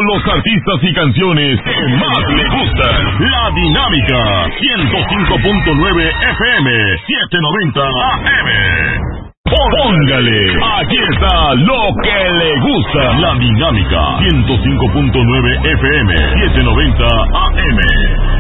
los artistas y canciones que más le gustan. La Dinámica 105.9 FM 790 AM. Póngale, aquí está lo que le gusta. La Dinámica 105.9 FM 790 AM.